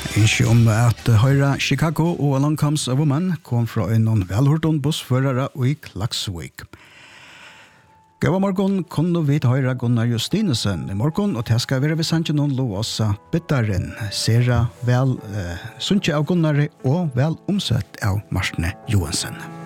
Ikke om at høyre Chicago og Along Comes a Woman kom fra en velhørton bussførere i Klaksvik. Gava morgon kunne vi høyre Gunnar Justinesen i morgon, og det skal være ved sannsyn noen låsa bittaren, sera vel sunnje av Gunnar og vel omsett av Marsne Johansen.